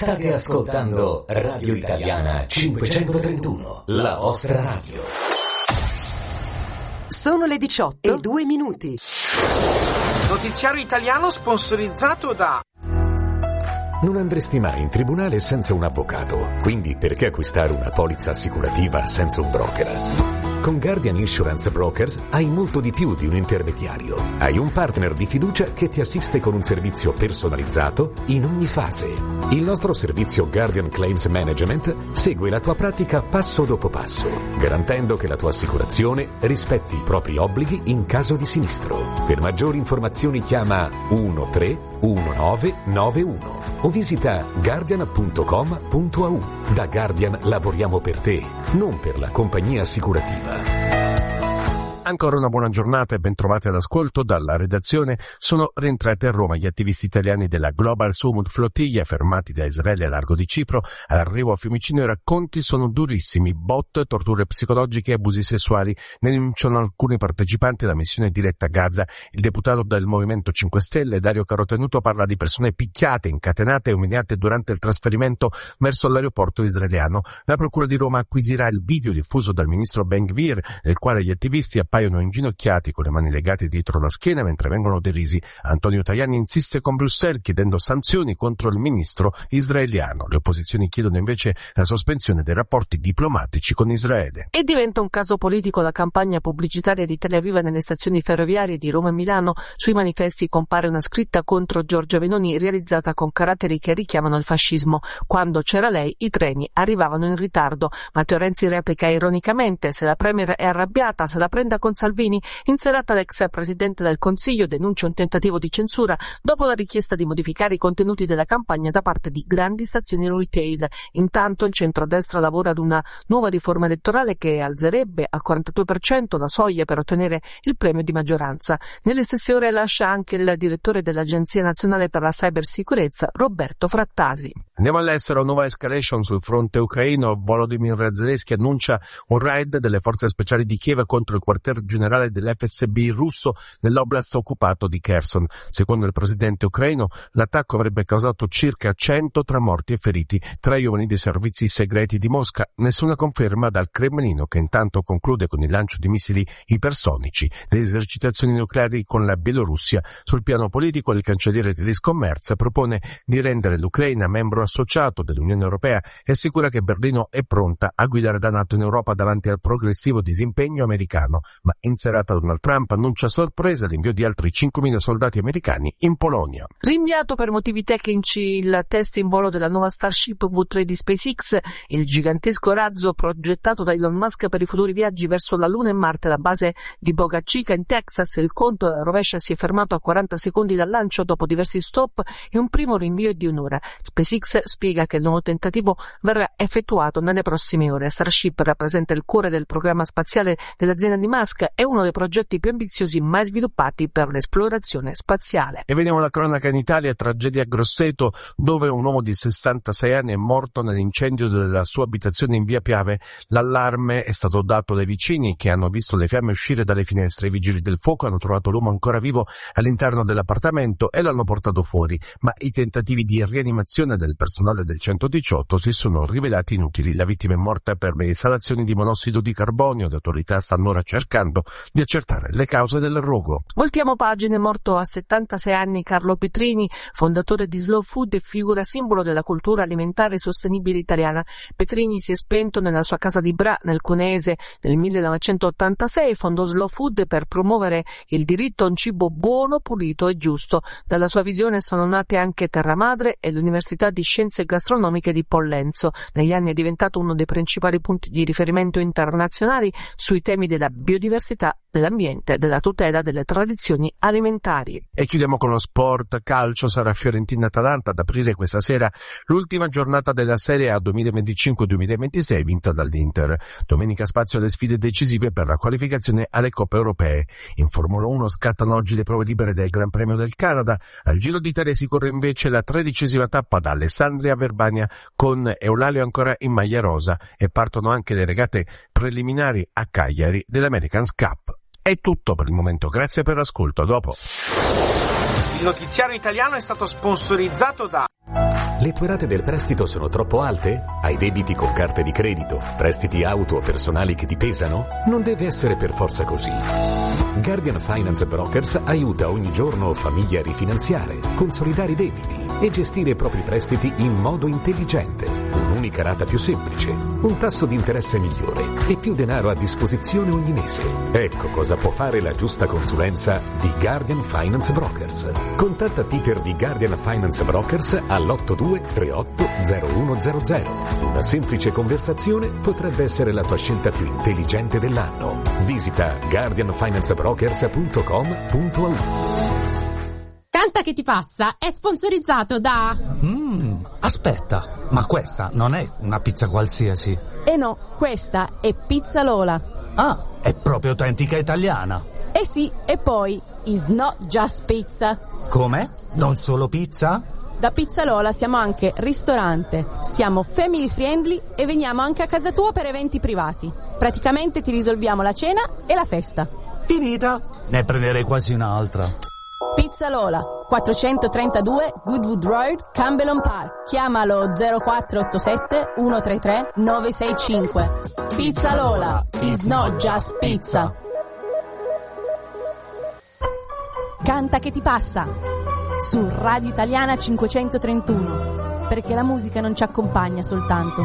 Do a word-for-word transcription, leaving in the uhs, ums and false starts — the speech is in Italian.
State ascoltando Radio Italiana cinquecentotrentuno, la vostra radio. Sono le diciotto e due minuti. Notiziario italiano sponsorizzato da... Non andresti mai in tribunale senza un avvocato, quindi perché acquistare una polizza assicurativa senza un broker? Con Guardian Insurance Brokers hai molto di più di un intermediario. Hai un partner di fiducia che ti assiste con un servizio personalizzato in ogni fase. Il nostro servizio Guardian Claims Management segue la tua pratica passo dopo passo, garantendo che la tua assicurazione rispetti i propri obblighi in caso di sinistro. Per maggiori informazioni chiama uno tre uno nove nove uno o visita guardian punto com punto a u. Da Guardian lavoriamo per te, non per la compagnia assicurativa. Ancora una buona giornata e bentrovati all'ascolto dalla redazione. Sono rientrati a Roma gli attivisti italiani della Global Summit Flottiglia fermati da Israele a largo di Cipro. All'arrivo a Fiumicino i racconti sono durissimi: botte, torture psicologiche e abusi sessuali. Ne denunciano alcuni partecipanti alla missione diretta a Gaza. Il deputato del Movimento cinque Stelle Dario Carotenuto parla di persone picchiate, incatenate e umiliate durante il trasferimento verso l'aeroporto israeliano. La Procura di Roma acquisirà il video diffuso dal ministro Ben-Gvir, nel quale gli attivisti appaiono inginocchiati con le mani legate dietro la schiena mentre vengono derisi. Antonio Tajani insiste con Bruxelles chiedendo sanzioni contro il ministro israeliano. Le opposizioni chiedono invece la sospensione dei rapporti diplomatici con Israele. E diventa un caso politico la campagna pubblicitaria di Italia Viva nelle stazioni ferroviarie di Roma e Milano. Sui manifesti compare una scritta contro Giorgia Meloni realizzata con caratteri che richiamano il fascismo. Quando c'era lei i treni arrivavano in ritardo. Matteo Renzi replica ironicamente: se la Premier è arrabbiata se la prenda con Salvini. In serata l'ex Presidente del Consiglio denuncia un tentativo di censura dopo la richiesta di modificare i contenuti della campagna da parte di grandi stazioni retail. Intanto il centrodestra lavora ad una nuova riforma elettorale che alzerebbe al quarantadue per cento la soglia per ottenere il premio di maggioranza. Nelle stesse ore lascia anche il direttore dell'Agenzia Nazionale per la Cybersicurezza, Roberto Frattasi. Andiamo all'estero, nuova escalation sul fronte ucraino. Volodymyr Zelensky annuncia un raid delle forze speciali di Kiev contro il quartier generale dell'F S B russo nell'oblast occupato di Kherson. Secondo il presidente ucraino, l'attacco avrebbe causato circa cento tra morti e feriti tra gli uomini dei servizi segreti di Mosca. Nessuna conferma dal Cremlino, che intanto conclude con il lancio di missili ipersonici. Le esercitazioni nucleari con la Bielorussia. Sul piano politico, il cancelliere tedesco Merz propone di rendere l'Ucraina membro associato dell'Unione Europea e assicura che Berlino è pronta a guidare da NATO in Europa davanti al progressivo disimpegno americano. Ma in serata Donald Trump annuncia a sorpresa l'invio di altri cinquemila soldati americani in Polonia. Rinviato per motivi tecnici il test in volo della nuova Starship V tre di SpaceX, il gigantesco razzo progettato da Elon Musk per i futuri viaggi verso la Luna e Marte. La base di Boca Chica in Texas, il conto della rovescia si è fermato a quaranta secondi dal lancio dopo diversi stop e un primo rinvio di un'ora. SpaceX spiega che il nuovo tentativo verrà effettuato nelle prossime ore. Starship rappresenta il cuore del programma spaziale dell'azienda di Musk. È uno dei progetti più ambiziosi mai sviluppati per l'esplorazione spaziale. E vediamo la cronaca in Italia, tragedia a Grosseto, dove un uomo di sessantasei anni è morto nell'incendio della sua abitazione in via Piave. L'allarme è stato dato dai vicini che hanno visto le fiamme uscire dalle finestre. I vigili del fuoco hanno trovato l'uomo ancora vivo all'interno dell'appartamento e l'hanno portato fuori, ma i tentativi di rianimazione del personale del centodiciotto si sono rivelati inutili. La vittima è morta per le esalazioni di monossido di carbonio. Le autorità stanno ora cercando di accertare le cause del rogo. Voltiamo pagine. Morto a settantasei anni Carlo Petrini, fondatore di Slow Food e figura simbolo della cultura alimentare sostenibile italiana. Petrini si è spento nella sua casa di Bra, nel Cuneese. Nel millenovecentottantasei fondò Slow Food per promuovere il diritto a un cibo buono, pulito e giusto. Dalla sua visione sono nate anche Terra Madre e l'Università di Scienze Gastronomiche di Pollenzo. Negli anni è diventato uno dei principali punti di riferimento internazionali sui temi della biodiversità, dell'ambiente, della tutela delle tradizioni alimentari. E chiudiamo con lo sport calcio. Sarà Fiorentina-Atalanta ad aprire questa sera l'ultima giornata della Serie A duemilaventicinque duemilaventisei vinta dall'Inter. Domenica spazio alle sfide decisive per la qualificazione alle Coppe Europee. In Formula uno scattano oggi le prove libere del Gran Premio del Canada. Al Giro d'Italia si corre invece la tredicesima tappa da Alessandria a Verbania con Eulalio ancora in maglia rosa e partono anche le regate preliminari a Cagliari dell'Americans Cup. È tutto per il momento, grazie per l'ascolto, a dopo. Il notiziario italiano è stato sponsorizzato da Le tue rate del prestito sono troppo alte? Hai debiti con carte di credito, prestiti auto o personali che ti pesano? Non deve essere per forza così. Guardian Finance Brokers aiuta ogni giorno famiglie a rifinanziare, consolidare i debiti e gestire i propri prestiti in modo intelligente. Un'unica rata più semplice, un tasso di interesse migliore e più denaro a disposizione ogni mese. Ecco cosa può fare la giusta consulenza di Guardian Finance Brokers. Contatta Peter di Guardian Finance Brokers all'otto due tre otto zero uno zero zero. Una semplice conversazione potrebbe essere la tua scelta più intelligente dell'anno. Visita guardian finance brokers punto com punto a u. Canta che ti passa è sponsorizzato da... Mmm, aspetta, ma questa non è una pizza qualsiasi. Eh no, questa è Pizza Lola. Ah, è proprio autentica italiana. Eh sì, e poi, it's not just pizza. Come? Non solo pizza? Da Pizza Lola siamo anche ristorante, siamo family friendly e veniamo anche a casa tua per eventi privati. Praticamente ti risolviamo la cena e la festa. Finita? Ne prenderei quasi un'altra. Pizza Lola, quattrocentotrentadue Goodwood Road, Campbell Park. Chiamalo zero quattro otto sette uno tre tre nove sei cinque. Pizza Lola, is not just pizza. Canta che ti passa su Radio Italiana cinquecentotrentuno, perché la musica non ci accompagna soltanto,